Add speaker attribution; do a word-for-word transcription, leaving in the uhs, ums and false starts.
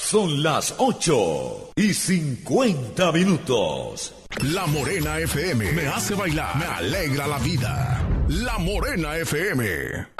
Speaker 1: Son las ocho y cincuenta minutos.
Speaker 2: La Morena F M me hace bailar, me alegra la vida. La Morena F M.